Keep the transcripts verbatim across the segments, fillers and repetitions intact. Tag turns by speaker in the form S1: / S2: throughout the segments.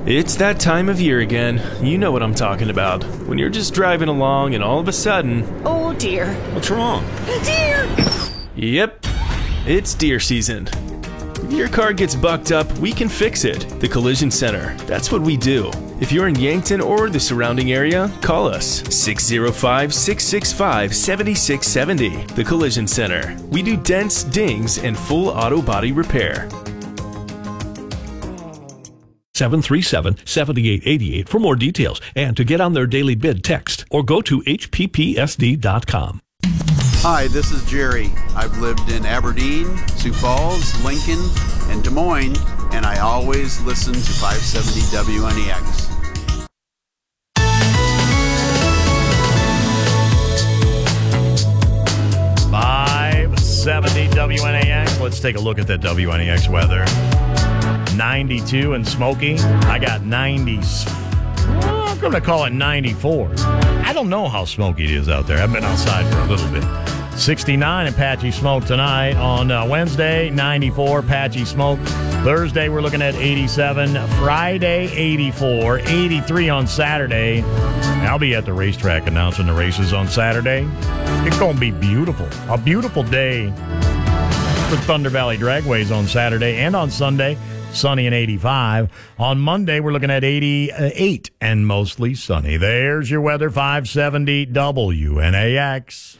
S1: It's that time of year again. You know what I'm talking about. When you're just driving along and all of a sudden...
S2: Oh dear.
S3: What's wrong?
S2: Deer!
S1: Yep, it's deer season. If your car gets bucked up, we can fix it. The Collision Center. That's what we do. If you're in Yankton or the surrounding area, call us six oh five, six six five, seven six seven oh. The Collision Center. We do dents, dings, and full auto body repair.
S4: seven three seven, seven eight eight eight for more details and to get on their daily bid, text or go to H P P S D dot com.
S5: Hi, this is Jerry. I've lived in Aberdeen, Sioux Falls, Lincoln, and Des Moines, and I always listen to five seventy W N E X.
S6: five seventy W N A X. Let's take a look at that W N A X weather. ninety-two and smoky. I got nineties. Well, I'm going to call it ninety-four. I don't know how smoky it is out there. I've been outside for a little bit. sixty-nine and patchy smoke tonight. On uh, Wednesday, ninety-four, patchy smoke. Thursday, we're looking at eighty-seven. Friday, eighty-four. eighty-three on Saturday. I'll be at the racetrack announcing the races on Saturday. It's going to be beautiful. A beautiful day for Thunder Valley Dragways on Saturday and on Sunday. Sunny and eighty-five. On Monday, we're looking at eighty-eight and mostly sunny. There's your weather, five seventy W N A X.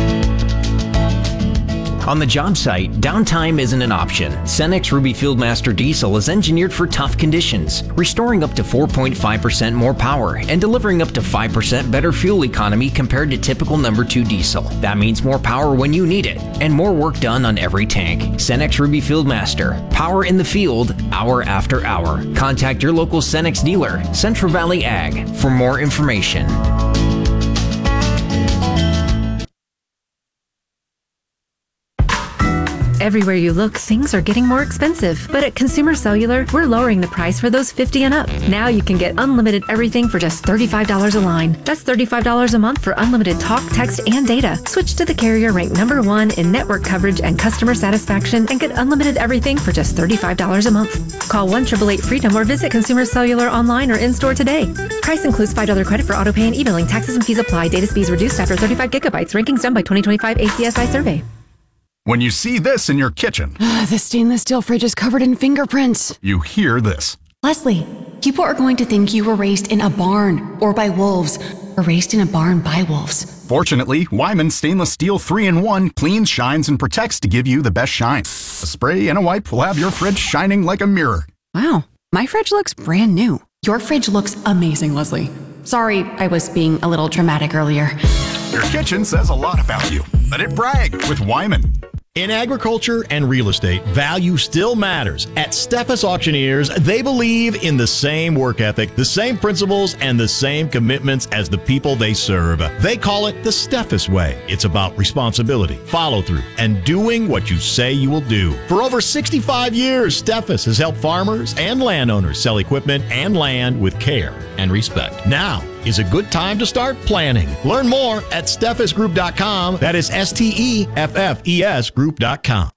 S7: On the job site, downtime isn't an option. Cenex Ruby Fieldmaster Diesel is engineered for tough conditions, restoring up to four point five percent more power and delivering up to five percent better fuel economy compared to typical number two diesel. That means more power when you need it and more work done on every tank. Cenex Ruby Fieldmaster. Power in the field, hour after hour. Contact your local Cenex dealer, Central Valley Ag, for more information.
S8: Everywhere you look, things are getting more expensive. But at Consumer Cellular, we're lowering the price for those fifty and up. Now you can get unlimited everything for just thirty-five dollars a line. That's thirty-five dollars a month for unlimited talk, text, and data. Switch to the carrier ranked number one in network coverage and customer satisfaction and get unlimited everything for just thirty-five dollars a month. Call one eight eight eight freedom or visit Consumer Cellular online or in-store today. Price includes five dollars credit for auto pay and e-billing. Taxes and fees apply. Data speeds reduced after thirty-five gigabytes. Rankings done by twenty twenty-five A C S I survey.
S9: When you see this in your kitchen,
S10: the stainless steel fridge is covered in fingerprints.
S9: You hear this.
S10: Leslie, people are going to think you were raised in a barn or by wolves or raised in a barn by wolves.
S9: Fortunately, Wyman Stainless Steel three in one cleans, shines, and protects to give you the best shine. A spray and a wipe will have your fridge shining like a mirror.
S10: Wow, my fridge looks brand new. Your fridge looks amazing, Leslie. Sorry, I was being a little dramatic earlier.
S9: Your kitchen says a lot about you. Let it brag with Wyman.
S6: In agriculture and real estate, value still matters. At Steffes Auctioneers, they believe in the same work ethic, the same principles, and the same commitments as the people they serve. They call it the Steffes way. It's about responsibility, follow-through, and doing what you say you will do. For over sixty-five years, Steffes has helped farmers and landowners sell equipment and land with care and respect. Now is a good time to start planning. Learn more at steffes group dot com. That is S T E F F E S group dot com.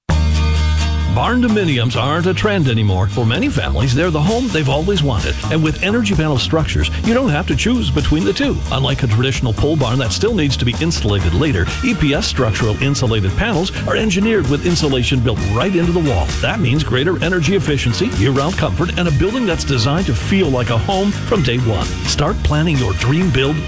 S4: Barn dominiums aren't a trend anymore. For many families, they're the home they've always wanted. And with energy panel structures, you don't have to choose between the two. Unlike a traditional pole barn that still needs to be insulated later, E P S structural insulated panels are engineered with insulation built right into the wall. That means greater energy efficiency, year-round comfort, and a building that's designed to feel like a home from day one. Start planning your dream build